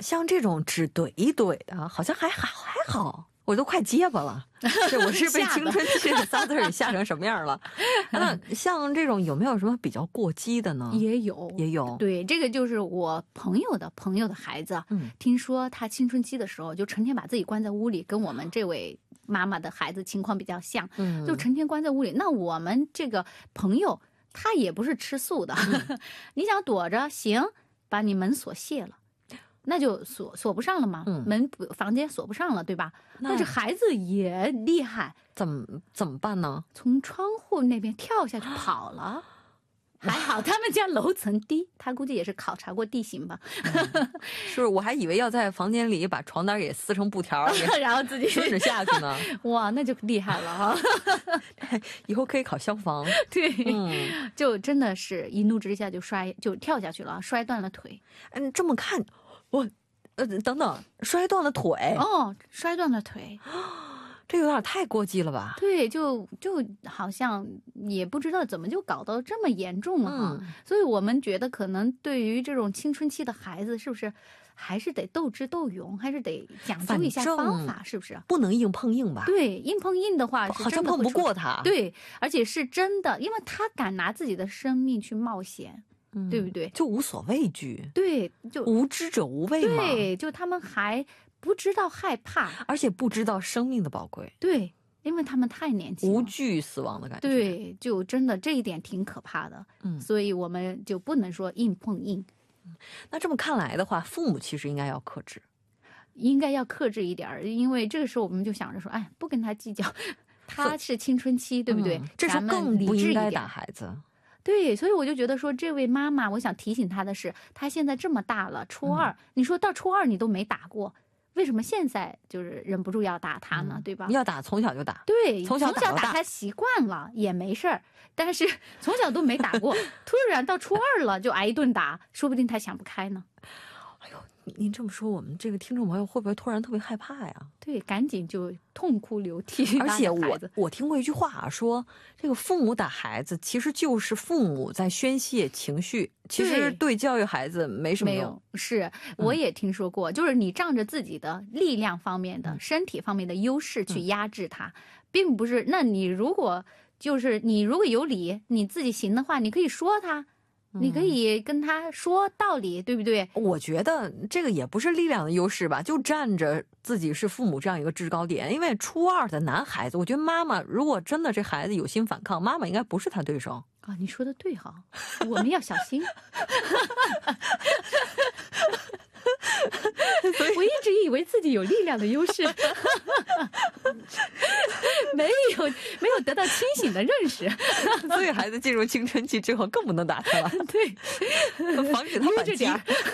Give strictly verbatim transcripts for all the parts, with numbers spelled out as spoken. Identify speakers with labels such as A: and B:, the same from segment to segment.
A: 像这种只怼一怼的，好像还还还好。我都快结巴了，这我是被青春期的仨字给吓成什么样了？那像这种有没有什么比较过激的呢？
B: 也有，
A: 也有。
B: 对，这个就是我朋友的朋友的孩子，嗯，听说他青春期的时候就成天把自己关在屋里，跟我们这位妈妈的孩子情况比较像，嗯，就成天关在屋里。那我们这个朋友他也不是吃素的，嗯、你想躲着行，把你门锁卸了。那就锁锁不上了嘛，嗯、门房间锁不上了，对吧？但是孩子也厉害，
A: 怎么怎么办呢？
B: 从窗户那边跳下去跑了。还好他们家楼层低，他估计也是考察过地形吧。
A: 嗯、是不是？我还以为要在房间里把床单给撕成布条，
B: 然后自己
A: 顺着下去呢。
B: 哇，那就厉害了哈！
A: 以后可以考消防。
B: 对，嗯，就真的是一怒之下就摔，就跳下去了，摔断了腿。
A: 嗯，这么看。我，呃，等等，摔断了腿
B: 哦，摔断了腿，
A: 这有点太过激了吧？
B: 对，就就好像也不知道怎么就搞到这么严重了哈。嗯、所以我们觉得，可能对于这种青春期的孩子，是不是还是得斗智斗勇，还是得讲究一下方法，是不是？
A: 不能硬碰硬吧？
B: 对，硬碰硬的话是
A: 好像碰不过他。
B: 对，而且是真的，因为他敢拿自己的生命去冒险。嗯、对不对？
A: 就无所畏惧，
B: 对，就
A: 无知者无畏嘛。
B: 对，就他们还不知道害怕，
A: 而且不知道生命的宝贵。
B: 对，因为他们太年轻了，
A: 无惧死亡的感觉。
B: 对，就真的这一点挺可怕的。嗯，所以我们就不能说硬碰硬。
A: 嗯、那这么看来的话，父母其实应该要克制，
B: 应该要克制一点，因为这个时候我们就想着说，哎，不跟他计较，他是青春期，对不对？
A: 嗯、这时候更不应该打孩子。
B: 对，所以我就觉得说，这位妈妈，我想提醒她的是，她现在这么大了，初二，嗯、你说到初二你都没打过，为什么现在就是忍不住要打她呢？嗯、对吧？
A: 要打，从小就打。
B: 对，
A: 从小
B: 打从小打她习惯了也没事儿，但是从小都没打过，突然到初二了就挨一顿打，说不定她想不开呢。
A: 哎呦，您这么说，我们这个听众朋友会不会突然特别害怕呀？
B: 对，赶紧就痛哭流涕。
A: 而且我我听过一句话啊，说这个父母打孩子，其实就是父母在宣泄情绪，其实对教育孩子没什么用。
B: 没有，是我也听说过，嗯、就是你仗着自己的力量方面的、嗯、身体方面的优势去压制他，嗯、并不是。那你如果就是你如果有理，你自己行的话，你可以说他。你可以跟他说道理，对不对？
A: 我觉得这个也不是力量的优势吧，就站着自己是父母这样一个制高点。因为初二的男孩子，我觉得妈妈如果真的这孩子有心反抗，妈妈应该不是他对手
B: 啊。你说的对哈，我们要小心。我一直以为自己有力量的优势，没有没有得到清醒的认识，
A: 所以孩子进入青春期之后更不能打他了。
B: 对，
A: 防止他反击，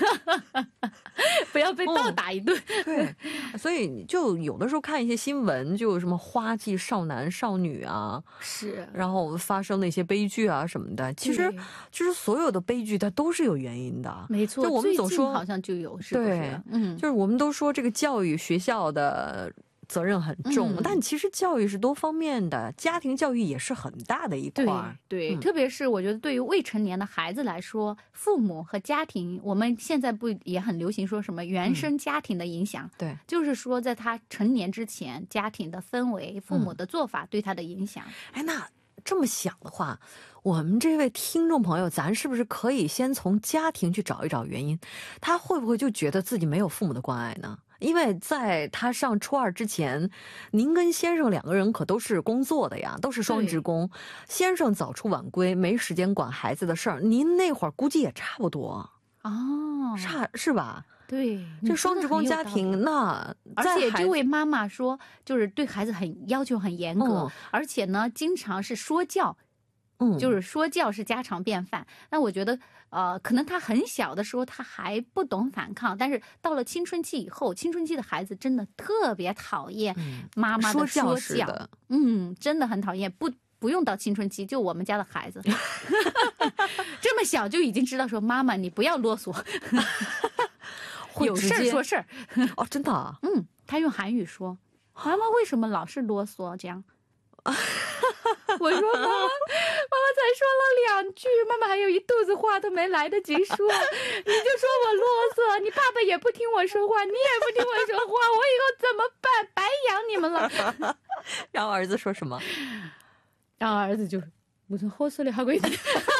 B: 不要被倒打一顿。
A: 嗯、对，所以就有的时候看一些新闻，就有什么花季少男少女啊，
B: 是，
A: 然后发生的一些悲剧啊什么的。其实，其实所有的悲剧它都是有原因的。
B: 没错，
A: 就我们总说
B: 好像就有。是不是
A: 对，嗯，就是我们都说这个教育学校的责任很重，嗯、但其实教育是多方面的，家庭教育也是很大的一块。
B: 对，对
A: 嗯、
B: 特别是我觉得对于未成年的孩子来说，父母和家庭，我们现在不也很流行说什么原生家庭的影响？嗯、
A: 对，
B: 就是说在他成年之前，家庭的氛围、父母的做法对他的影响。
A: 嗯、哎，那。这么想的话，我们这位听众朋友，咱是不是可以先从家庭去找一找原因？他会不会就觉得自己没有父母的关爱呢？因为在他上初二之前，您跟先生两个人可都是工作的呀，都是双职工。先生早出晚归，没时间管孩子的事儿。您那会儿估计也差不多
B: 哦，
A: 差是吧？
B: 对，
A: 这双职工家庭，那
B: 而且这位妈妈说，就是对孩子很要求很严格，嗯、而且呢，经常是说教，嗯，就是说教是家常便饭。那我觉得，呃，可能他很小的时候他还不懂反抗，但是到了青春期以后，青春期的孩子真的特别讨厌妈妈的说教，
A: 说教
B: 嗯，真的很讨厌，不。不用到青春期，就我们家的孩子，这么小就已经知道说妈妈你不要啰嗦，有事儿说事儿。
A: 哦，真的、啊？
B: 嗯，他用韩语说，妈妈为什么老是啰嗦这样？我说妈妈，妈妈才说了两句，妈妈还有一肚子话都没来得及说，你就说我啰嗦，你爸爸也不听我说话，你也不听我说话，我以后怎么办？白养你们了。
A: 然后儿子说什么？
B: 然后儿子就我说好死的好鬼。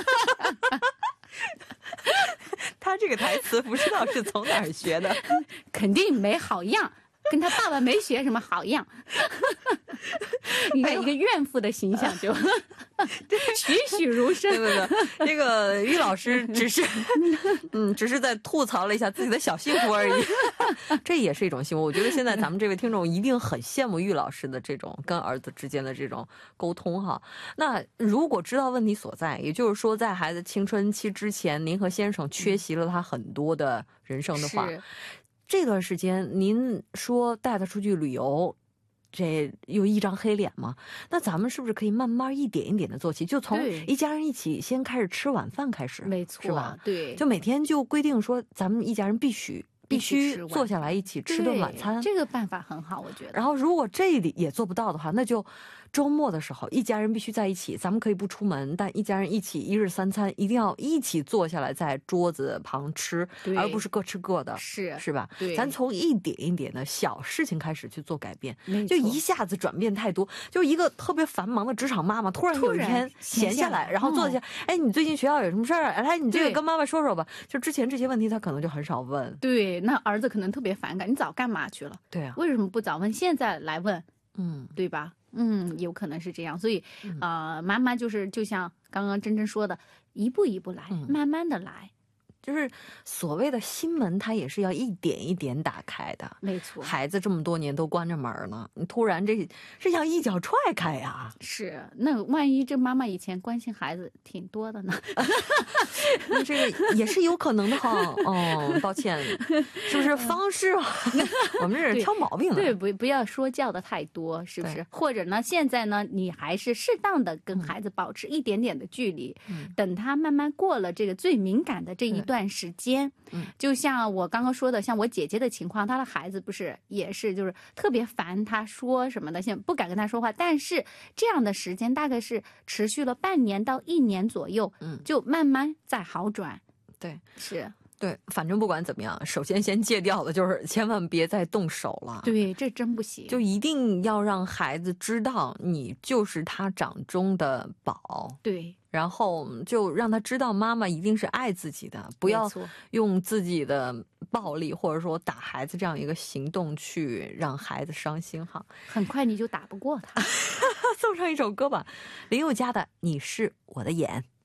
A: 他这个台词不知道是从哪儿学的，
B: 肯定没好样，跟他爸爸没学什么好样。你看一个怨妇的形象就栩栩如生。
A: 对对对，这个于老师只是嗯，只是在吐槽了一下自己的小幸福而已。这也是一种幸福。我觉得现在咱们这位听众一定很羡慕于老师的这种跟儿子之间的这种沟通哈。那如果知道问题所在，也就是说在孩子青春期之前，您和先生缺席了他很多的人生的话，这段时间您说带他出去旅游，这有一张黑脸吗？那咱们是不是可以慢慢一点一点的做起，就从一家人一起先开始吃晚饭开始？
B: 没错，
A: 是吧？
B: 对，
A: 就每天就规定说咱们一家人必须必须坐下来一起吃顿晚餐。
B: 这个办法很好，我觉得。
A: 然后如果这里也做不到的话，那就周末的时候一家人必须在一起，咱们可以不出门，但一家人一起一日三餐一定要一起坐下来在桌子旁吃，而不是各吃各的，
B: 是
A: 是吧？
B: 对，
A: 咱从一点一点的小事情开始去做改变，就一下子转变太多，就一个特别繁忙的职场妈妈突然有一天闲下来，然后坐下，嗯、哎，你最近学校有什么事儿？来，你这个跟妈妈说说吧。就之前这些问题，他可能就很少问。
B: 对，那儿子可能特别反感，你早干嘛去了？
A: 对啊，
B: 为什么不早问？现在来问，
A: 嗯，
B: 对吧？嗯，有可能是这样，所以，呃，妈妈就是就像刚刚珍珍说的，一步一步来，嗯、慢慢的来，
A: 就是所谓的心门，它也是要一点一点打开的。
B: 没错，
A: 孩子这么多年都关着门呢，你突然这是想一脚踹开呀？
B: 是，那万一这妈妈以前关心孩子挺多的呢？
A: 那这个也是有可能的哈。哦，抱歉，是不是方式啊？我们这是挑毛病的。
B: 对，不不要说教的太多，是不是？或者呢，现在呢，你还是适当的跟孩子保持一点点的距离，嗯、等他慢慢过了这个最敏感的这一段时间。嗯、就像我刚刚说的，像我姐姐的情况，她的孩子不是也是就是特别烦她说什么的，现在不敢跟她说话。但是这样的时间大概是持续了半年到一年左右，嗯，就慢慢在好转。
A: 对，
B: 是。
A: 对，反正不管怎么样，首先先戒掉的就是千万别再动手了。
B: 对，这真不行。
A: 就一定要让孩子知道你就是他掌中的宝。
B: 对，
A: 然后就让他知道妈妈一定是爱自己的，不要用自己的暴力或者说打孩子这样一个行动去让孩子伤心哈。
B: 很快你就打不过他。
A: 送上一首歌吧，林宥嘉的《你是我的眼》。